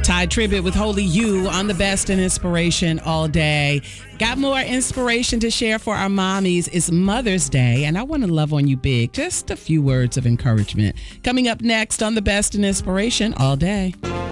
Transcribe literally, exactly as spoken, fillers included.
Tide Tribbett with Holy You on the best in inspiration all day. Got more inspiration to share for our mommies. It's Mother's Day, and I want to love on you big. Just a few words of encouragement. Coming up next on the best in inspiration all day.